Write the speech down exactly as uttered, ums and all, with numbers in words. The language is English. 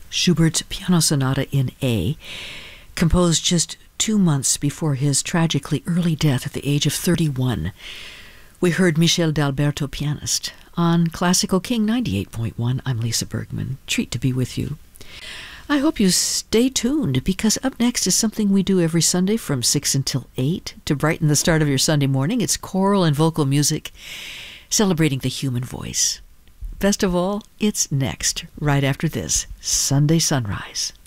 Schubert's Piano Sonata in A, composed just two months before his tragically early death at the age of thirty-one. We heard Michel d'Alberto, pianist. On Classical King ninety-eight point one, I'm Lisa Bergman. Treat to be with you. I hope you stay tuned, because up next is something we do every Sunday from six until eight to brighten the start of your Sunday morning. It's choral and vocal music celebrating the human voice. Best of all, it's next, right after this, Sunday Sunrise.